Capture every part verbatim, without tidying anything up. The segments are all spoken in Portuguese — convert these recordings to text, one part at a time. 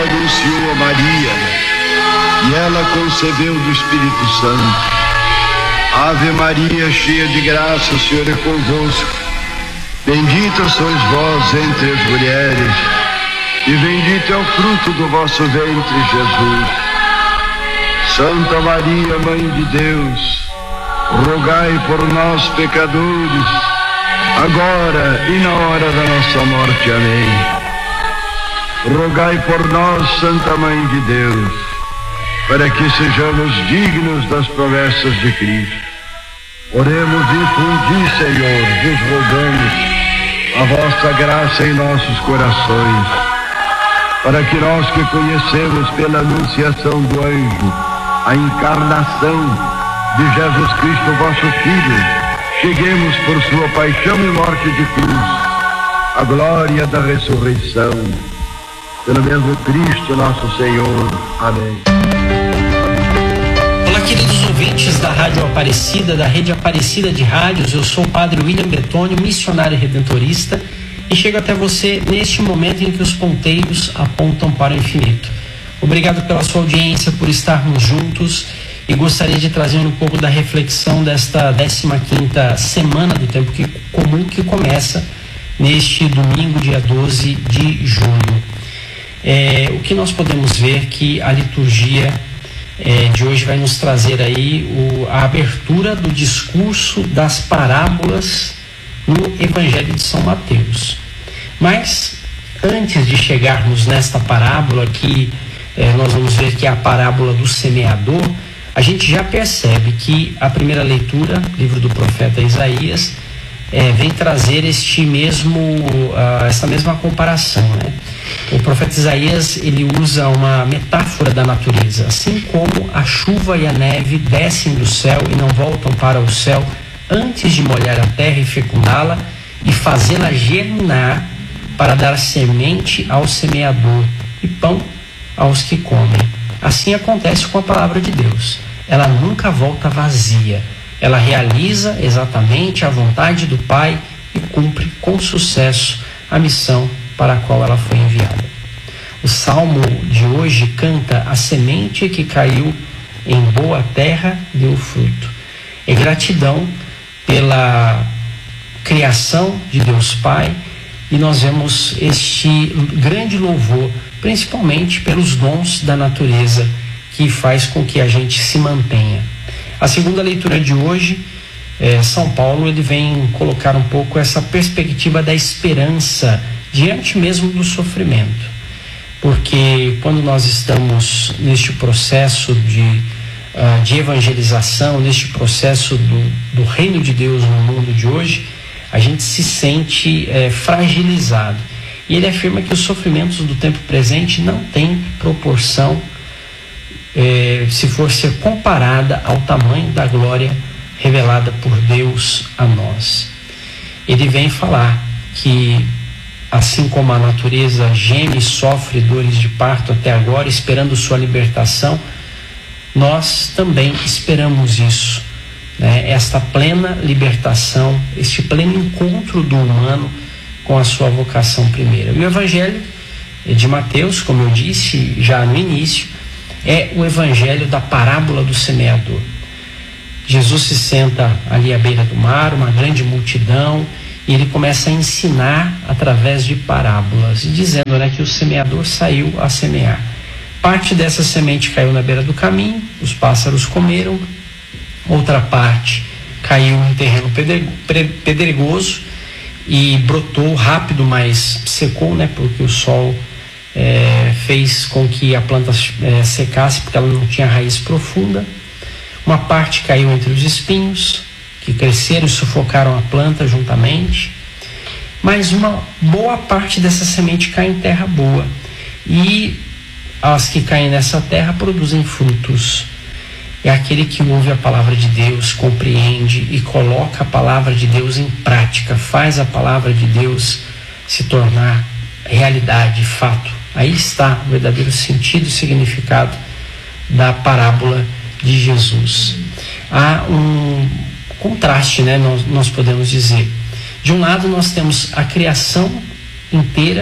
anunciou a Maria, e ela concebeu do Espírito Santo. Ave Maria, cheia de graça, o Senhor é convosco. Bendita sois vós entre as mulheres, e bendito é o fruto do vosso ventre, Jesus. Santa Maria, Mãe de Deus, rogai por nós, pecadores, agora e na hora da nossa morte. Amém. Rogai por nós, Santa Mãe de Deus, para que sejamos dignos das promessas de Cristo. Oremos e infundi, Senhor, vos rogamos a vossa graça em nossos corações, para que nós que conhecemos pela anunciação do anjo a encarnação de Jesus Cristo, vosso Filho, cheguemos por sua paixão e morte de cruz à glória da ressurreição. Pelo mesmo Cristo nosso Senhor. Amém. Olá, queridos ouvintes da Rádio Aparecida, da Rede Aparecida de Rádios. Eu sou o Padre William Betônio, missionário redentorista, e chego até você neste momento em que os ponteiros apontam para o infinito. Obrigado pela sua audiência, por estarmos juntos, e gostaria de trazer um pouco da reflexão desta décima quinta semana do tempo que, comum que começa neste domingo, dia doze de junho. É, o que nós podemos ver que a liturgia é, de hoje vai nos trazer aí o, a abertura do discurso das parábolas no Evangelho de São Mateus. Mas antes de chegarmos nesta parábola, que é, nós vamos ver que é a parábola do semeador, a gente já percebe que a primeira leitura, livro do profeta Isaías, é, vem trazer este mesmo, uh, essa mesma comparação, né? O profeta Isaías, ele usa uma metáfora da natureza. Assim como a chuva e a neve descem do céu e não voltam para o céu antes de molhar a terra e fecundá-la e fazê-la germinar para dar semente ao semeador e pão aos que comem. Assim acontece com a palavra de Deus. Ela nunca volta vazia. Ela realiza exatamente a vontade do Pai e cumpre com sucesso a missão para a qual ela foi enviada. O salmo de hoje canta: a semente que caiu em boa terra deu fruto. É gratidão pela criação de Deus Pai, e nós vemos este grande louvor, principalmente pelos dons da natureza, que faz com que a gente se mantenha. A segunda leitura de hoje, é, São Paulo, ele vem colocar um pouco essa perspectiva da esperança diante mesmo do sofrimento, porque quando nós estamos neste processo de, uh, de evangelização, neste processo do, do reino de Deus no mundo de hoje, a gente se sente é, fragilizado, e ele afirma que os sofrimentos do tempo presente não têm proporção é, se for ser comparada ao tamanho da glória revelada por Deus a nós. Ele vem falar que assim como a natureza geme e sofre dores de parto até agora, esperando sua libertação, nós também esperamos isso, né? Esta plena libertação, este pleno encontro do humano com a sua vocação primeira. E o Evangelho de Mateus, como eu disse já no início, é o Evangelho da parábola do semeador. Jesus se senta ali à beira do mar, uma grande multidão, e ele começa a ensinar através de parábolas, dizendo, né, que o semeador saiu a semear. Parte dessa semente caiu na beira do caminho, os pássaros comeram. Outra parte caiu em terreno pedregoso e brotou rápido, mas secou, né, porque o sol é, fez com que a planta é, secasse, porque ela não tinha raiz profunda. Uma parte caiu entre os espinhos, que cresceram e sufocaram a planta juntamente, mas uma boa parte dessa semente cai em terra boa, e as que caem nessa terra produzem frutos. É aquele que ouve a palavra de Deus, compreende e coloca a palavra de Deus em prática, faz a palavra de Deus se tornar realidade, fato. Aí está o verdadeiro sentido e significado da parábola de Jesus. Há um contraste, né, nós, nós podemos dizer. De um lado nós temos a criação inteira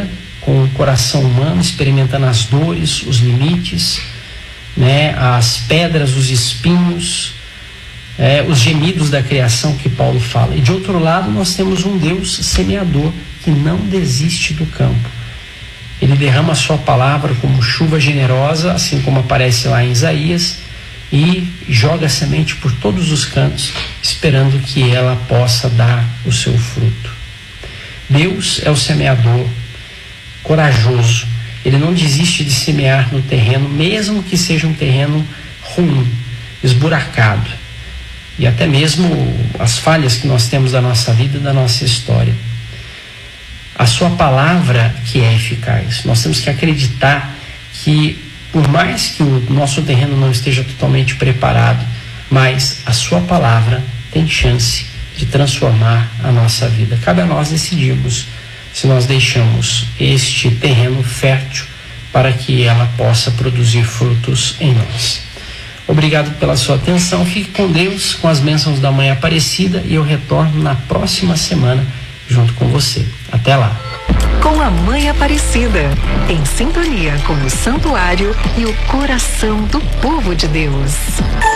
com o coração humano, experimentando as dores, os limites, né, as pedras, os espinhos, é, os gemidos da criação que Paulo fala. E de outro lado, nós temos um Deus semeador que não desiste do campo. Ele derrama a sua palavra como chuva generosa, assim como aparece lá em Isaías, e joga a semente por todos os cantos, esperando que ela possa dar o seu fruto. Deus é o semeador corajoso. Ele não desiste de semear no terreno, mesmo que seja um terreno ruim, esburacado, e até mesmo as falhas que nós temos da nossa vida e da nossa história. A sua palavra que é eficaz. Nós temos que acreditar que, por mais que o nosso terreno não esteja totalmente preparado, mas a sua palavra tem chance de transformar a nossa vida. Cabe a nós decidirmos se nós deixamos este terreno fértil para que ela possa produzir frutos em nós. Obrigado pela sua atenção. Fique com Deus, com as bênçãos da Mãe Aparecida, e eu retorno na próxima semana junto com você. Até lá. Com a Mãe Aparecida, em sintonia com o santuário e o coração do povo de Deus.